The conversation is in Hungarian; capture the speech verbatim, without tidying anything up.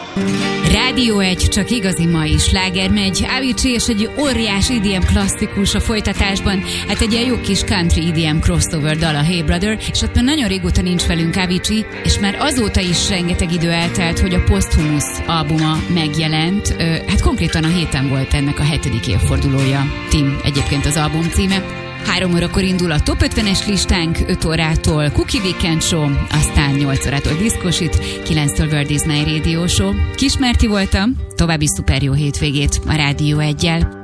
Rádió egy, csak igazi mai sláger megy. Avicii és egy óriás í dé em klasszikus a folytatásban. Hát egy ilyen jó kis country í dé em crossover dal, a Hey Brother, és ott már nagyon régóta nincs velünk Avicii, és már azóta is rengeteg idő eltelt, hogy a Posthumous albuma megjelent. Hát konkrétan a héten volt ennek a hetedik évfordulója. Tim egyébként az album címe. Három órakor indul a top ötvenes listánk, öt órától Cookie Weekend Show, aztán nyolc órától Diszkosit, kilenctől World is Night Radio Show. Kis Merti voltam, további szuper jó hétvégét a Rádió egyel.